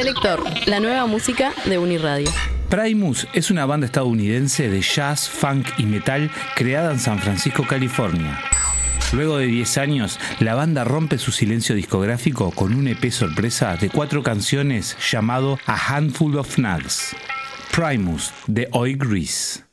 Selector, la nueva música de Uniradio. Primus es una banda estadounidense de jazz, funk y metal creada en San Francisco, California. Luego de 10 años, la banda rompe su silencio discográfico con un EP sorpresa de 4 canciones llamado A Handful of Nuts. Primus, de Oi Grease.